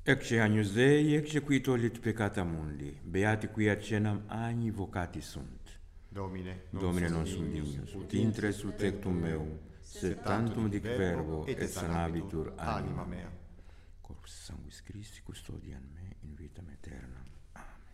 Ecce agnus Dei, ecce qui tollit peccata mundi, beati qui accenam agni vocati sunt. Domine non sum dignus, ut intres ut tectum meum, sed tantum dic verbo et sanabitur anima mea. Corpus sanguis Christi custodian me in vitam aeternam.